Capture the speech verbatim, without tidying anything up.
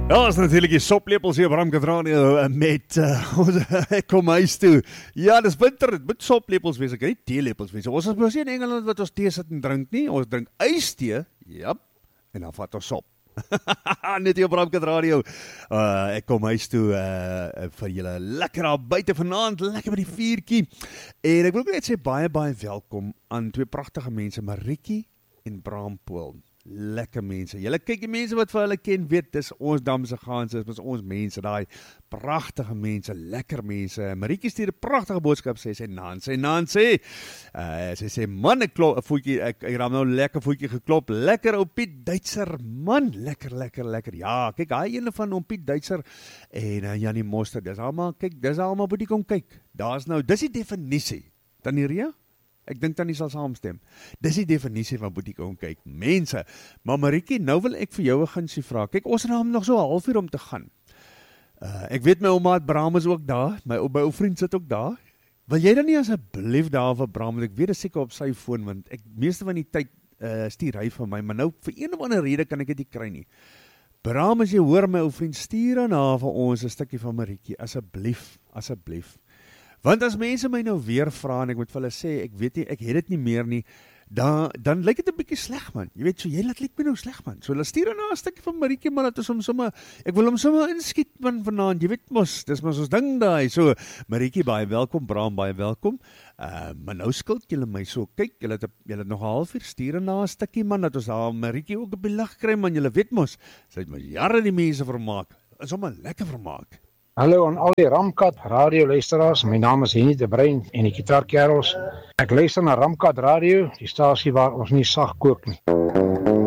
Ja, is natuurlijk die soplepels hier op Ramkat Radio met, uh, ek kom huis toe. Ja, dis winter, het moet soplepels wees, ek het theelepels wees. Ons is mos nie in Engeland wat ons thee sit en drink nie, ons drink ijsthee, ja, en dan vat ons sop. Net hier op Ramkat Radio. Uh, ek kom huis toe uh, vir julle lekker daar buite vanaand, lekker by die vuurtjie. En ek wil ook net sê baie, baie welkom aan twee pragtige mense, Marietjie en Bram Pool. Lekker mense. Julle kyk die mense wat vir hulle ken, weet, dis ons damse gaans, dis ons mense, daai pragtige mense, lekker mense. Marietjie stuur 'n pragtige boodskap, sê sy Nancy, Nancy. Uh, sy sê man, ek klop 'n voetjie, ek ek het nou lekker voetjie geklop. Lekker ou Piet Duitser, man, lekker lekker lekker. Ja, kyk, daai ene van om Piet Duitser en uh, Janie Moster, dis almal, kyk, dis almal wat jy kom kyk. Daar's nou, dis die definisie. Tannie Ria? Ek dink dan nie sal saamstem. Dis die definisie van boetie kom kyk. Mense, maar Marietjie, nou wil ek vir jou 'n gunsie vra. Kyk, ons het nou nog so 'n halfuur om te gaan. Uh, ek weet my ouma Bram is ook daar, my my ou vriend sit ook daar. Wil jy dan nie asseblief daar vir Bram, want ek weet dit seker op sy foon, want ek meeste van die tyd uh, stuur hy vir my, maar nou vir een of ander rede kan ek dit nie kry nie. Bram, as jy hoor my ou vriend, stuur dan na vir ons 'n stukkie van Marietjie, asseblief, asseblief. Want as mense my nou weer vra en ek moet vir hulle sê, ek weet nie, ek het dit nie meer nie, dan, dan lyk dit 'n bietjie sleg man. Jy weet, so jy laat lyk my nou sleg man. So hulle stuur dan 'n stukkie van Marietjie, maar dat ons hom sommer, ek wil hom sommer inskiet man vanaand. Jy weet mos, dis mos ons ding daai. So Marietjie, baie welkom, Bram, baie welkom. Uh, maar nou skuld julle my so. Kyk, julle het julle het nog 'n halfuur stuur na 'n stukkie man dat ons daar Marietjie ook op die lig kry man. Julle weet mos, sy het mos jare die mense vermaak. Is sommer lekker vermaak. Hallo aan al die Ramkat Radio luisteraars, my naam is Henny de Bruin en die Gitaarkerels. Ek luister na Ramkat Radio, die stasie waar ons nie sag kook nie.